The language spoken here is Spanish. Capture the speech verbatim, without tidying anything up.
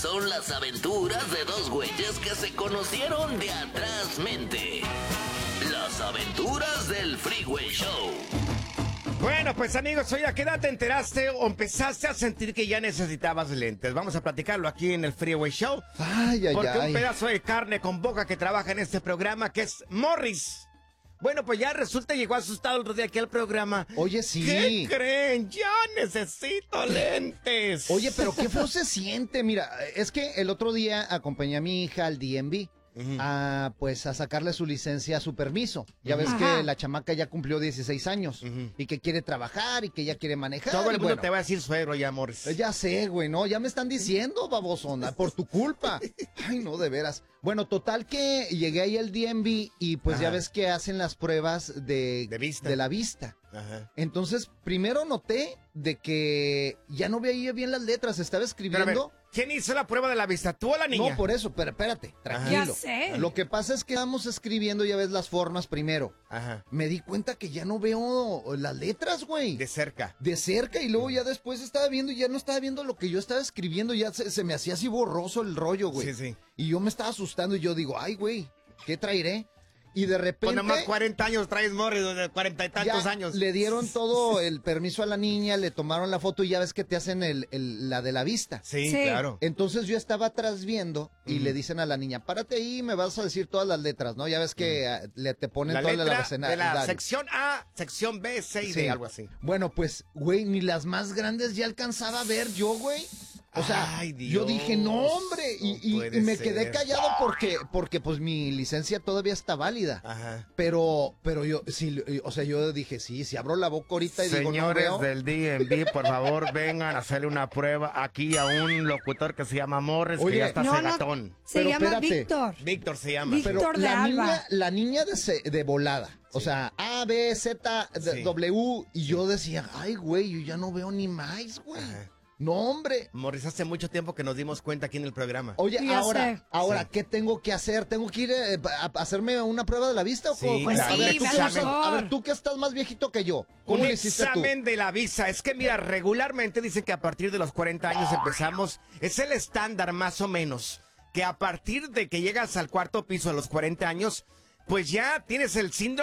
son las aventuras de dos güeyes que se conocieron de atrás mente. Las aventuras del Freeway Show. Bueno, pues amigos, oye, ¿a qué edad te enteraste o empezaste a sentir que ya necesitabas lentes? Vamos a platicarlo aquí en el Freeway Show. Ay, ay, Porque ay. un pedazo de carne con boca que trabaja en este programa, que es Morris. Bueno, pues ya resulta llegó asustado el otro día aquí al programa. Oye, sí. ¿Qué creen? Ya necesito lentes. Oye, pero qué feo se siente. Mira, es que el otro día acompañé a mi hija al D M V. Uh-huh. a, pues a sacarle su licencia, su permiso. Ya uh-huh. ves Ajá. que la chamaca ya cumplió dieciséis años uh-huh. y que quiere trabajar y que ya quiere manejar. Todo el mundo bueno, te va a decir suegro ya, Morris. Ya sé, güey, no, ya me están diciendo, babosona, por tu culpa. Ay, no, de veras. Bueno, total que llegué ahí al D M V y pues Ajá. ya ves que hacen las pruebas de, de, vista. de la vista. Ajá. Entonces, primero noté de que ya no veía bien las letras, estaba escribiendo. ¿Quién hizo la prueba de la vista? ¿Tú o la niña? No, por eso, pero espérate, tranquilo. Ya sé. Lo que pasa es que vamos escribiendo, ya ves las formas primero. Ajá. Me di cuenta que ya no veo las letras, güey. De cerca. De cerca, y luego ya después estaba viendo y ya no estaba viendo lo que yo estaba escribiendo, ya se, se me hacía así borroso el rollo, güey. Sí, sí. Y yo me estaba asustando y yo digo, ay, güey, ¿qué traeré? Y de repente... Con más cuarenta años traes, Morris, de cuarenta y tantos años. Le dieron todo el permiso a la niña, le tomaron la foto y ya ves que te hacen el, el, la de la vista. Sí, sí, claro. Entonces yo estaba atrás viendo y uh-huh. le dicen a la niña, párate ahí y me vas a decir todas las letras, ¿no? Ya ves que uh-huh. le te ponen la toda letra la escena, de la sección A, sección B, C y sí. D, algo así. Bueno, pues, güey, ni las más grandes ya alcanzaba a ver yo, güey. O sea, Ay, Dios, yo dije, no, hombre, y, no y, y me ser. quedé callado porque, porque pues mi licencia todavía está válida. Ajá. Pero, pero yo, sí, o sea, yo dije, sí, si abro la boca ahorita y Señores digo, no veo. del D M V, por favor, vengan a hacerle una prueba aquí a un locutor que se llama Morris, Oye, que ya está no, cegatón. No, se pero llama espérate. Víctor. Víctor se llama. Víctor Pero de la Alba. niña, la niña de, se, de volada. O Sí. sea, A, B, Z, Sí. W, y yo decía, ay, güey, yo ya no veo ni más, güey. No, hombre. Morris, hace mucho tiempo que nos dimos cuenta aquí en el programa. Oye, Ya ahora, sé. ahora, Sí. ¿qué tengo que hacer? ¿Tengo que ir eh, a, a hacerme una prueba de la vista? ¿O Sí, cómo? Pues a, ver, sí, tú, ve qué- al doctor. a ver, tú que estás más viejito que yo, ¿cómo Un lo hiciste tú? examen de la visa. Es que mira, regularmente dicen que a partir de los cuarenta años empezamos, es el estándar más o menos, que a partir de que llegas al cuarto piso a los cuarenta años, pues ya tienes el síndrome